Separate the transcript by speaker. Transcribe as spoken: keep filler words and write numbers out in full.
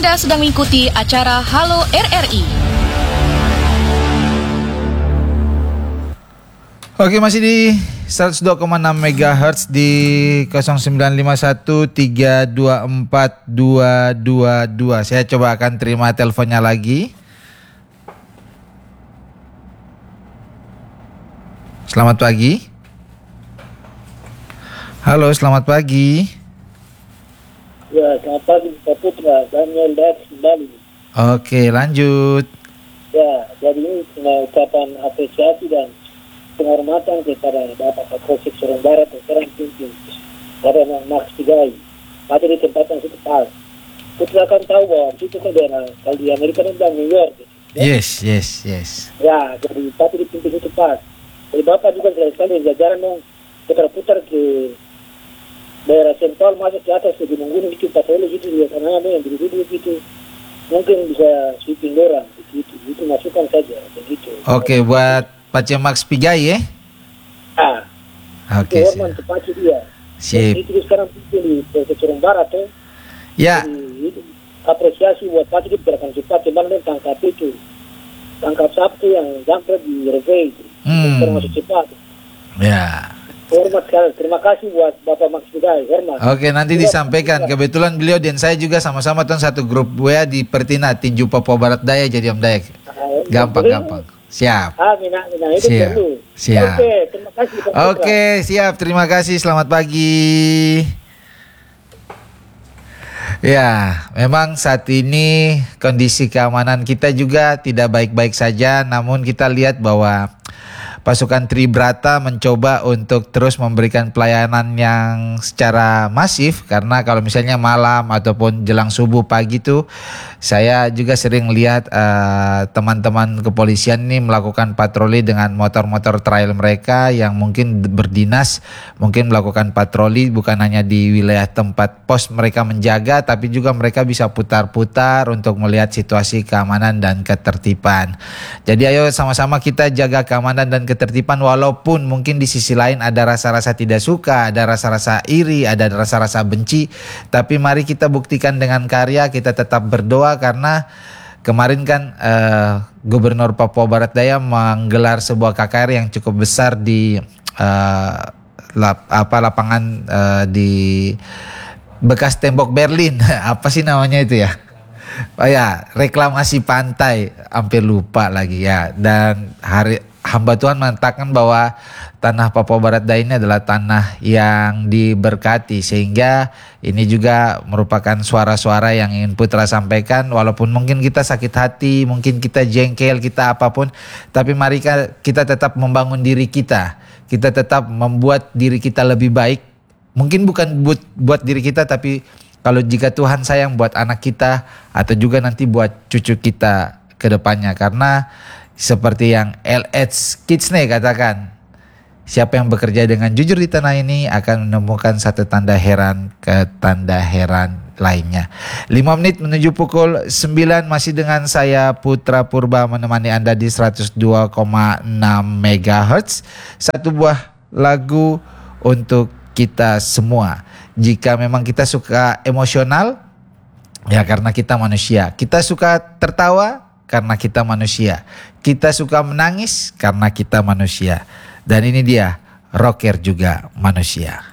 Speaker 1: Anda sedang mengikuti acara Halo R R I.
Speaker 2: Oke, masih di seratus dua koma enam megahertz di nol sembilan lima satu tiga dua empat dua dua dua. Saya coba akan terima teleponnya lagi. Selamat pagi. Halo, selamat pagi.
Speaker 3: Ya, selamat pagi Pak Putra, Daniel Dax kembali.
Speaker 2: Oke, lanjut.
Speaker 3: Ya, jadi ini cuma ucapan apresiasi dan penghormatan kepada Bapak Kapolsek Sorong Barat yang sekarang pimpin pada Max Pigai. Ada di tempat yang cukup pas. Putra kan tahu bahwa itu kan daerah, kalau di Amerika itu New York. Gitu, ya?
Speaker 2: Yes, yes, yes.
Speaker 3: Ya, jadi tapi dipimpin itu pas. Jadi Bapak juga sekali jajaran dong putar-putar ke daerah sentral masuk ke atas ke Gunung Gunung itu patroli gitu lihat anak-anak yang duduk-duduk gitu mungkin bisa sweeping orang begitu itu masukan saja begitu.
Speaker 2: Oke, buat Pak Max Pigai ya.
Speaker 3: Ah.
Speaker 2: Oke.
Speaker 3: Itu hormat tepat dia.
Speaker 2: Sip.
Speaker 3: Itu sekarang di Polsek Sorong Barat ya.
Speaker 2: Ya.
Speaker 3: Jadi, itu apresiasi buat Pak itu gerakan cepat kemarin tangkap itu tangkap Sabtu yang jangkret di Revey itu.
Speaker 2: Hmm.
Speaker 3: Termasuk cepat.
Speaker 2: Ya.
Speaker 3: Hormat sekali. Terima kasih buat Bapak Max Pigai. Hormat.
Speaker 2: Oke, nanti disampaikan. Kebetulan beliau dan saya juga sama-sama tuh satu grup W A di Pertina Tinju Papua Barat Daya jadi Om Dayak. Gampang-gampang. Siap.
Speaker 3: Amin, amin. Nah, itu
Speaker 2: Siap.
Speaker 3: perlu.
Speaker 2: Siap.
Speaker 3: Oke, terima kasih. Pak Putra.
Speaker 2: Oke, siap. Terima kasih. Selamat pagi. Ya, memang saat ini kondisi keamanan kita juga tidak baik-baik saja. Namun kita lihat bahwa pasukan Tribrata mencoba untuk terus memberikan pelayanan yang secara masif. Karena kalau misalnya malam ataupun jelang subuh pagi tuh saya juga sering lihat uh, teman-teman kepolisian ini melakukan patroli dengan motor-motor trail mereka yang mungkin berdinas, mungkin melakukan patroli bukan hanya di wilayah tempat pos mereka menjaga, tapi juga mereka bisa putar-putar untuk melihat situasi keamanan dan ketertiban. Jadi ayo sama-sama kita jaga keamanan dan ketertiban walaupun mungkin di sisi lain ada rasa-rasa tidak suka, ada rasa-rasa iri, ada rasa-rasa benci, tapi mari kita buktikan dengan karya, kita tetap berdoa karena kemarin kan uh, Gubernur Papua Barat Daya menggelar sebuah K K R yang cukup besar di uh, lap, apa lapangan uh, di bekas tembok Berlin. Apa sih namanya itu ya? Oh ya, reklamasi pantai, hampir lupa lagi ya. Dan hari hamba Tuhan mengatakan bahwa tanah Papua Barat Daya ini adalah tanah yang diberkati, sehingga ini juga merupakan suara-suara yang ingin Putra sampaikan. Walaupun mungkin kita sakit hati, mungkin kita jengkel, kita apapun, tapi mari kita tetap membangun diri kita. Kita tetap membuat diri kita lebih baik. Mungkin bukan buat, buat diri kita, tapi kalau jika Tuhan sayang buat anak kita atau juga nanti buat cucu kita ke depannya. Karena seperti yang L H Kitsne katakan, siapa yang bekerja dengan jujur di tanah ini akan menemukan satu tanda heran ke tanda heran lainnya. lima menit menuju pukul sembilan, masih dengan saya Putra Purba menemani Anda di seratus dua koma enam megahertz. Satu buah lagu untuk kita semua. Jika memang kita suka emosional, ya karena kita manusia. Kita suka tertawa karena kita manusia. Kita suka menangis karena kita manusia. Dan ini dia, rocker juga manusia.